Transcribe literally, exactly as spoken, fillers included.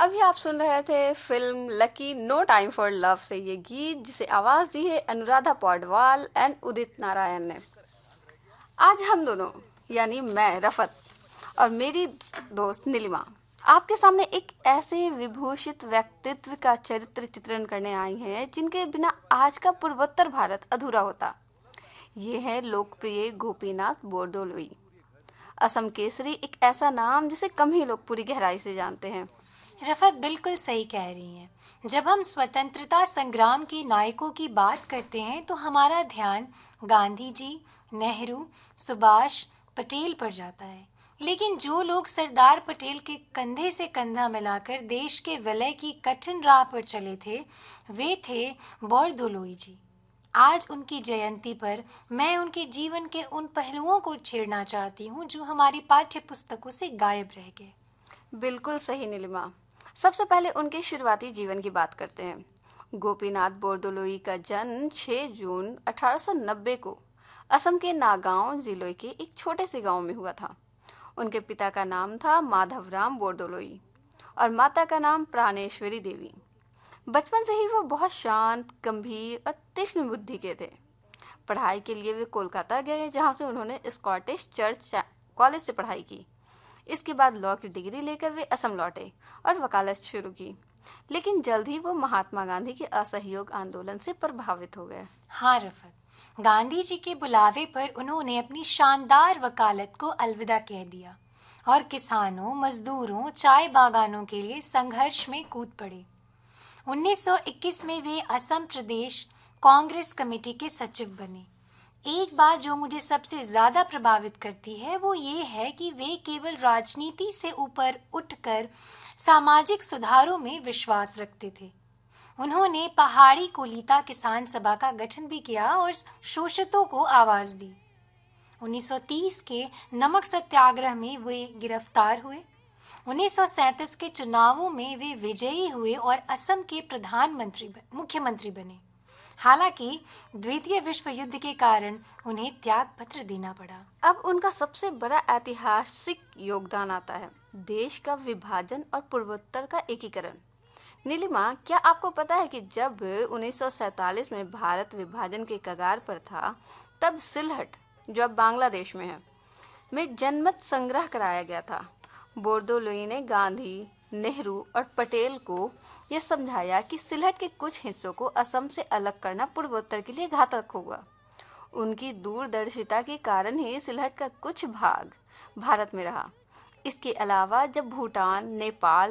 अभी आप सुन रहे थे film lucky no time for love से ये गीत, जिसे आवाज दी है अनुराधा पौडवाल एंड उदित नारायण ने। आज हम दोनों यानी मैं रफत और मेरी दोस्त नीलिमा आपके सामने एक ऐसे विभूषित व्यक्तित्व का चरित्र चित्रण करने आई हैं जिनके बिना आज का पूर्वोत्तर भारत अधूरा होता। ये है लोकप्रिय गोपीनाथ बोरदोलोई। असम केसरी एक ऐसा नाम जिसे कम ही लोग पूरी गहराई से जानते हैं। रफत बिल्कुल सही कह रही हैं। जब हम स्वतंत्रता संग्राम के नायकों की बात करते हैं तो हमारा ध्यान गांधी जी, नेहरू, सुभाष पटेल पर जाता है। लेकिन जो लोग सरदार पटेल के कंधे से कंधा मिलाकर देश के विलय की कठिन राह पर चले थे, वे थे बोरदोलोई जी। आज उनकी जयंती पर मैं उनके जीवन के उन पहलुओं को छेड़ना चाहती हूँ जो हमारी पाठ्य पुस्तकों से गायब रह गए। बिल्कुल सही नीलिमा। सबसे पहले उनके शुरुआती जीवन की बात करते हैं। गोपीनाथ बोरदोलोई का जन्म छह जून अठारह सौ नब्बे को असम के नागांव जिले के एक छोटे से गांव में हुआ था। उनके पिता का नाम था माधवराम बोरदोलोई और माता का नाम प्राणेश्वरी देवी। बचपन से ही वो बहुत शांत, गंभीर और तीक्ष्ण बुद्धि के थे। पढ़ाई के लिए वे कोलकाता गए, जहाँ से उन्होंने स्कॉटिश चर्च कॉलेज से पढ़ाई की। इसके बाद लॉ की डिग्री लेकर वे असम लौटे और वकालत शुरू की। लेकिन जल्द ही वो महात्मा गांधी के असहयोग आंदोलन से प्रभावित हो गए। हाँ रफत, गांधी जी के बुलावे पर उन्होंने अपनी शानदार वकालत को अलविदा कह दिया और किसानों, मजदूरों, चाय बागानों के लिए संघर्ष में कूद पड़े। उन्नीस सौ इक्कीस में वे असम प्रदेश कांग्रेस कमेटी के सचिव बने। एक बात जो मुझे सबसे ज्यादा प्रभावित करती है वो ये है कि वे केवल राजनीति से ऊपर उठकर सामाजिक सुधारों में विश्वास रखते थे। उन्होंने पहाड़ी कोलीता किसान सभा का गठन भी किया और शोषितों को आवाज दी। उन्नीस सौ तीस के नमक सत्याग्रह में वे गिरफ्तार हुए। उन्नीस सौ सैंतीस के चुनावों में वे विजयी हुए और असम के प्रधानमंत्री मुख्यमंत्री बने। हालांकि द्वितीय विश्व युद्ध के कारण उन्हें त्याग पत्र देना पड़ा। अब उनका सबसे बड़ा ऐतिहासिक योगदान आता है देश का विभाजन और पूर्वोत्तर का एकीकरण। नीलिमा, क्या आपको पता है कि जब उन्नीस सौ सैंतालीस में भारत विभाजन के कगार पर था, तब सिलहट, जो अब बांग्लादेश में है, में जनमत संग्रह कराया गया था। बोरदोलोई ने गांधी, नेहरू और पटेल को यह समझाया कि सिलहट के कुछ हिस्सों को असम से अलग करना पूर्वोत्तर के लिए घातक होगा। उनकी दूरदर्शिता के कारण ही सिलहट का कुछ भाग भारत में रहा। इसके अलावा जब भूटान, नेपाल